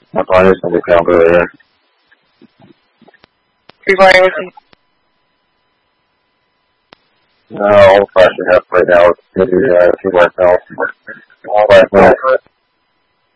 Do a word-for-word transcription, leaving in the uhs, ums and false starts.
My partner's gonna come over there. Are you going with me? No, I'm flashing up right now. Maybe uh, see myself. All right,